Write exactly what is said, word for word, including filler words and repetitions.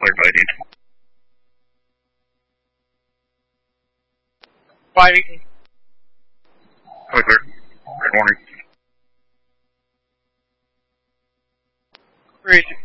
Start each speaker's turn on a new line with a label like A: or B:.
A: clear fighting.
B: Fighting.
A: Fully clear. Good morning.
B: Bridge.